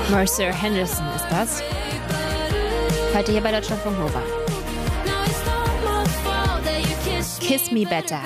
Mercer Henderson ist das. Heute hier bei Deutschlandfunk Nova. Kiss Me Better.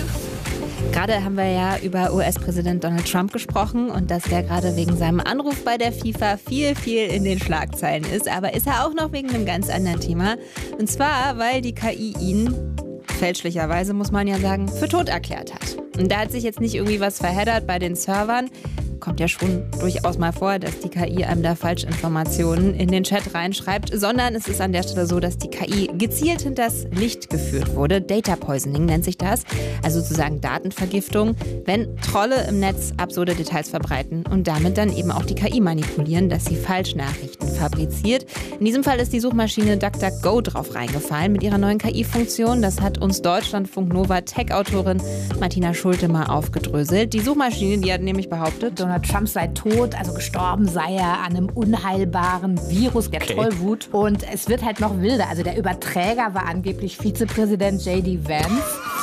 Gerade haben wir ja über US-Präsident Donald Trump gesprochen und dass der gerade wegen seinem Anruf bei der FIFA viel in den Schlagzeilen ist. Aber ist er auch noch wegen einem ganz anderen Thema. Und zwar, weil die KI ihn, fälschlicherweise muss man ja sagen, für tot erklärt hat. Und da hat sich jetzt nicht irgendwie was verheddert bei den Servern. Kommt ja schon durchaus mal vor, dass die KI einem da Falschinformationen in den Chat reinschreibt, sondern es ist an der Stelle so, dass die KI gezielt hinters Licht geführt wurde. Data Poisoning nennt sich das, also sozusagen Datenvergiftung, wenn Trolle im Netz absurde Details verbreiten und damit dann eben auch die KI manipulieren, dass sie Falschnachrichten fabriziert. In diesem Fall ist die Suchmaschine DuckDuckGo drauf reingefallen mit ihrer neuen KI-Funktion. Das hat uns Deutschlandfunk Nova Tech-Autorin Martina Schulte mal aufgedröselt. Die Suchmaschine, die hat nämlich behauptet, Donald Trump sei tot, also gestorben sei er an einem unheilbaren Virus, der Tollwut. Und es wird halt noch wilder. Also der Überträger war angeblich Vizepräsident J.D. Vance.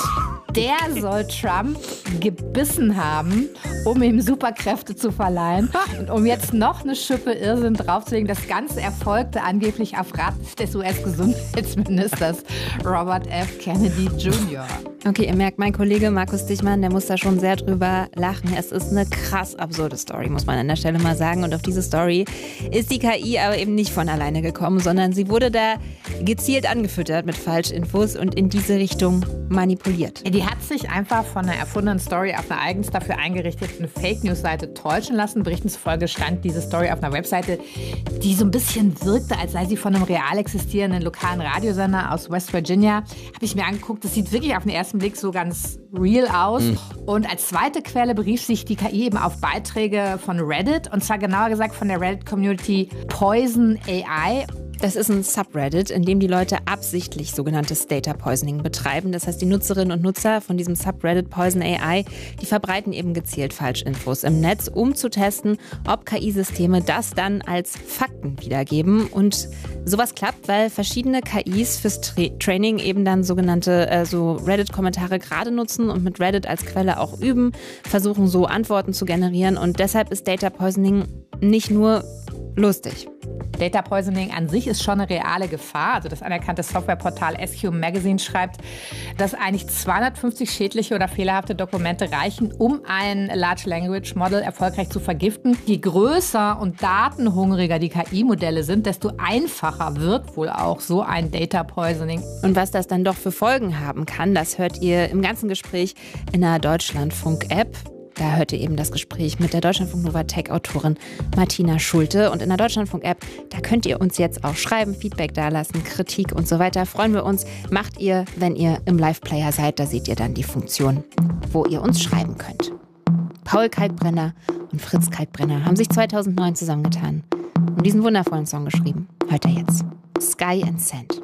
Der soll Trump gebissen haben, um ihm Superkräfte zu verleihen. Und um jetzt noch eine Schippe Irrsinn draufzulegen, das Ganze erfolgte angeblich auf Rat des US-Gesundheitsministers Robert F. Kennedy Jr. Okay, ihr merkt, mein Kollege Markus Dichmann, der muss da schon sehr drüber lachen. Es ist eine krass absurde Story, muss man an der Stelle mal sagen. Und auf diese Story ist die KI aber eben nicht von alleine gekommen, sondern sie wurde da gezielt angefüttert mit Falschinfos und in diese Richtung manipuliert. Die hat sich einfach von einer erfundenen Story auf einer eigens dafür eingerichteten Fake-News-Seite täuschen lassen. Berichten zufolge stand diese Story auf einer Webseite, die so ein bisschen wirkte, als sei sie von einem real existierenden lokalen Radiosender aus West Virginia. Habe ich mir angeguckt, das sieht wirklich auf den ersten Blick so ganz real aus. Und als zweite Quelle berief sich die KI eben auf Beiträge von Reddit, und zwar genauer gesagt von der Reddit-Community Poison AI. Das ist ein Subreddit, in dem die Leute absichtlich sogenanntes Data Poisoning betreiben. Das heißt, die Nutzerinnen und Nutzer von diesem Subreddit Poison AI, die verbreiten eben gezielt Falschinfos im Netz, um zu testen, ob KI-Systeme das dann als Fakten wiedergeben. Und sowas klappt, weil verschiedene KIs fürs Training eben dann sogenannte so Reddit-Kommentare gerade nutzen und mit Reddit als Quelle auch üben, versuchen so Antworten zu generieren. Und deshalb ist Data Poisoning nicht nur lustig. Data Poisoning an sich ist schon eine reale Gefahr. Also das anerkannte Softwareportal SQ Magazine schreibt, dass eigentlich 250 schädliche oder fehlerhafte Dokumente reichen, um ein Large Language Model erfolgreich zu vergiften. Je größer und datenhungriger die KI-Modelle sind, desto einfacher wird wohl auch so ein Data Poisoning. Und was das dann doch für Folgen haben kann, das hört ihr im ganzen Gespräch in der Deutschlandfunk-App. Da hört ihr eben das Gespräch mit der Deutschlandfunk Nova Tech-Autorin Martina Schulte. Und in der Deutschlandfunk-App, da könnt ihr uns jetzt auch schreiben, Feedback dalassen, Kritik und so weiter. Freuen wir uns. Macht ihr, wenn ihr im Live-Player seid. Da seht ihr dann die Funktion, wo ihr uns schreiben könnt. Paul Kalkbrenner und Fritz Kalkbrenner haben sich 2009 zusammengetan und diesen wundervollen Song geschrieben. Hört ihr jetzt. Sky and Sand.